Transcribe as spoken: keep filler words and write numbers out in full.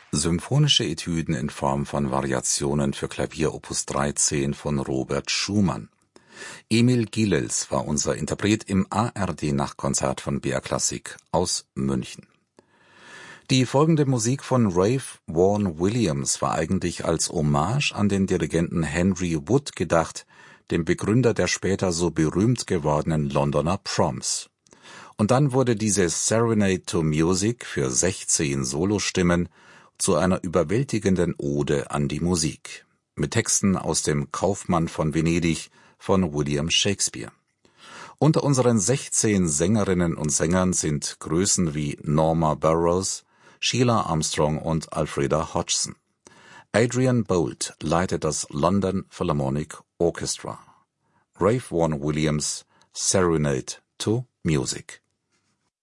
Symphonische Etüden in Form von Variationen für Klavier Opus dreizehn von Robert Schumann. Emil Gilels war unser Interpret im A R D-Nachtkonzert von B R Klassik aus München. Die folgende Musik von Ralph Vaughan Williams war eigentlich als Hommage an den Dirigenten Henry Wood gedacht, dem Begründer der später so berühmt gewordenen Londoner Proms. Und dann wurde diese Serenade to Music für sechzehn Solostimmen zu einer überwältigenden Ode an die Musik, mit Texten aus dem Kaufmann von Venedig von William Shakespeare. Unter unseren sechzehn Sängerinnen und Sängern sind Größen wie Norma Burroughs, Sheila Armstrong und Alfreda Hodgson. Adrian Boult leitet das London Philharmonic Orchestra. Ralph Vaughan Williams, Serenade to Music.